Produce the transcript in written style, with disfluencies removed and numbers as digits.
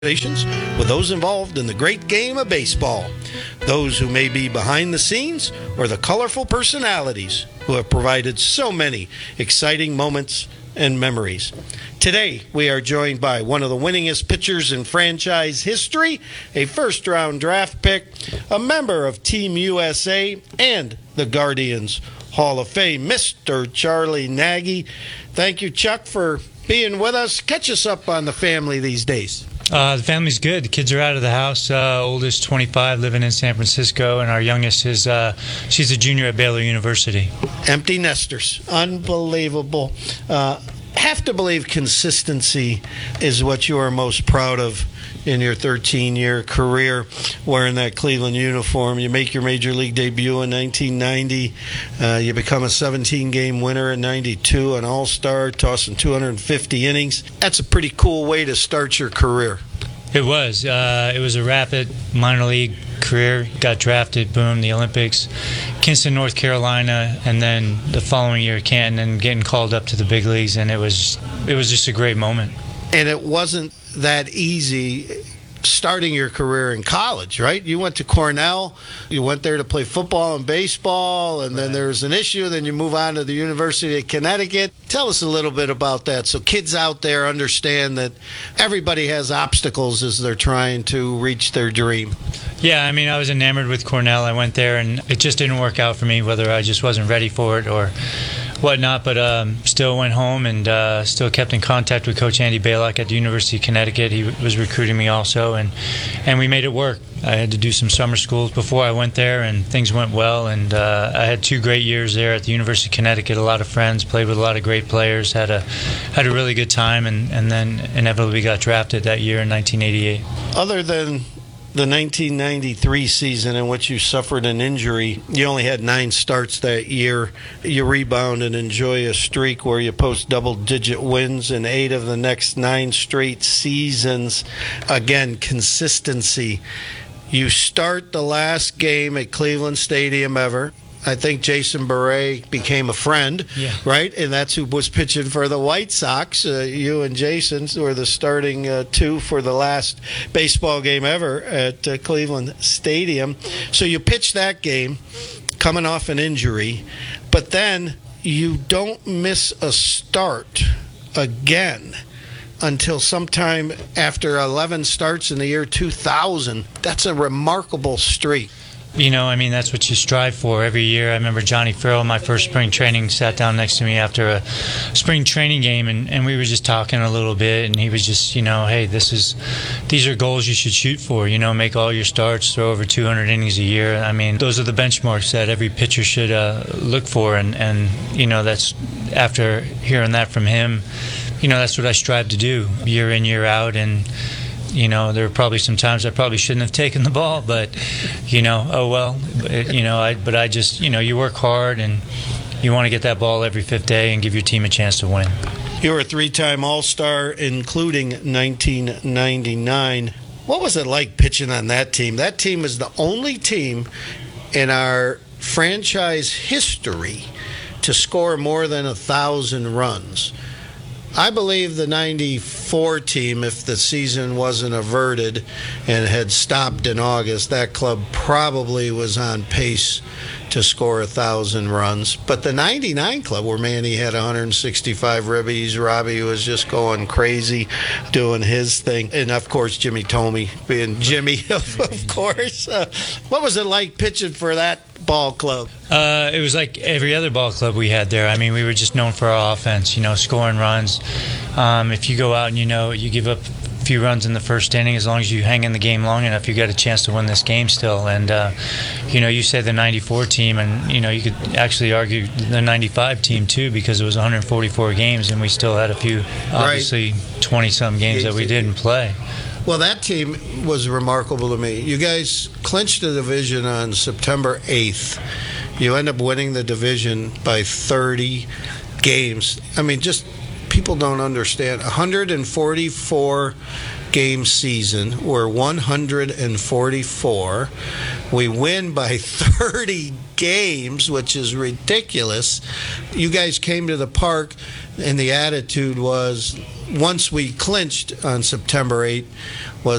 with those involved in the great game of baseball, those who may be behind the scenes or the colorful personalities who have provided so many exciting moments and memories. Today, we are joined by one of the winningest pitchers in franchise history, a first-round draft pick, a member of Team USA, and the Guardians Hall of Fame, Mr. Charlie Nagy. Thank you, Chuck, for being with us. Catch us up on the family these days. The family's good. The kids are out of the house. Oldest 25, living in San Francisco, and our youngest is she's a junior at Baylor University. Empty nesters. Unbelievable. Have to believe consistency is what you are most proud of in your 13-year career wearing that Cleveland uniform. You make your major league debut in 1990. You become a 17-game winner in 92, an all-star, tossing 250 innings. That's a pretty cool way to start your career. It was. It was a rapid minor league career. Got drafted, boom, the Olympics, Kinston, North Carolina, and then the following year, Canton, and getting called up to the big leagues, and it was just a great moment. And it wasn't that easy starting your career in college, right? You went to Cornell, you went there to play football and baseball, and then there was an issue, then you move on to the University of Connecticut. Tell us a little bit about that so kids out there understand that everybody has obstacles as they're trying to reach their dream. Yeah, I mean, I was enamored with Cornell. I went there, and it just didn't work out for me, whether I just wasn't ready for it or whatnot, but still went home and still kept in contact with Coach Andy Baylock at the University of Connecticut. He was recruiting me also, and we made it work. I had to do some summer schools before I went there, and things went well, and I had 2 great years there at the University of Connecticut, a lot of friends, played with a lot of great players, had a really good time, and then inevitably got drafted that year in 1988. Other than the 1993 season in which you suffered an injury, you only had 9 starts that year. You rebound and enjoy a streak where you post double-digit wins in 8 of the next 9 straight seasons. Again, consistency. You start the last game at Cleveland Stadium ever. I think Jason Beret became a friend, right? And that's who was pitching for the White Sox. You and Jason were the starting 2 for the last baseball game ever at Cleveland Stadium. So you pitch that game, coming off an injury, but then you don't miss a start again until sometime after 11 starts in the year 2000. That's a remarkable streak. You know, I mean, that's what you strive for every year. I remember Johnny Farrell, my first spring training, sat down next to me after a spring training game, and we were just talking a little bit, and he was just, you know, hey, these are goals you should shoot for, you know, make all your starts, throw over 200 innings a year. I mean, those are the benchmarks that every pitcher should look for, and you know, that's, after hearing that from him, you know, that's what I strive to do year in, year out. And you know, there were probably some times I probably shouldn't have taken the ball, but, you know, oh well. You know, I just, you know, you work hard and you want to get that ball every 5th day and give your team a chance to win. You were a 3-time All-Star, including 1999. What was it like pitching on that team? That team is the only team in our franchise history to score more than 1,000 runs. I believe the 94 team, if the season wasn't averted and had stopped in August, that club probably was on pace to score 1,000 runs. But the 99 club, where Manny had 165 ribbies, Robbie was just going crazy doing his thing. And, of course, Jimmy Thome being Jimmy, of course. What was it like pitching for that ball club? It was like every other ball club we had there. I mean, we were just known for our offense, you know, scoring runs. If you go out and, you know, you give up a few runs in the first inning, as long as you hang in the game long enough, you got a chance to win this game still. And, you know, you said the 94 team, and, you know, you could actually argue the 95 team too, because it was 144 games, and we still had a few, obviously, 20-some games that we didn't play. Well, that team was remarkable to me. You guys clinched the division on September 8th. You end up winning the division by 30 games. I mean, just people don't understand. 144 game season. We're 144. We win by 30 games, which is ridiculous. You guys came to the park, and the attitude was, once we clinched on September 8th,